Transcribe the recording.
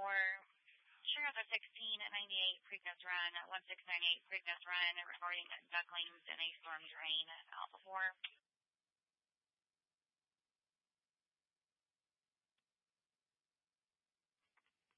for Sugar the 16 at 98 Preakness Run, 1698 Preakness Run, reporting ducklings in a storm drain. Alpha 4.